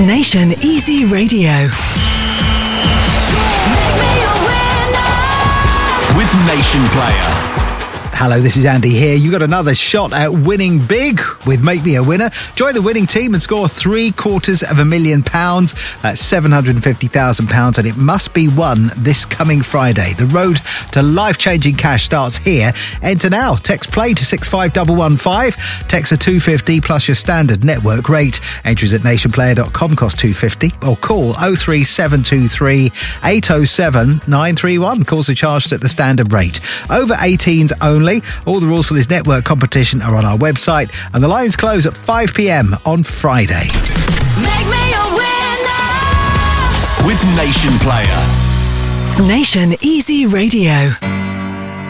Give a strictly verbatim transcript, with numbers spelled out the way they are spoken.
Nation Easy Radio. With Nation Player. Hello, this is Andy here. You got another shot at winning big with Make Me a Winner. Join the winning team and score three quarters of a million pounds. That's seven hundred fifty thousand pounds, and it must be won this coming Friday. The road to life-changing cash starts here. Enter now. Text play to six five one one five. Text a two fifty plus your standard network rate. Entries at nation player dot com cost two fifty, or call oh three seven two three eight oh seven nine three one. Calls are charged at the standard rate. Over eighteens only. All the rules for this network competition are on our website, and the lines close at five p.m. on Friday. Make me a winner with Nation Player. Nation Easy Radio.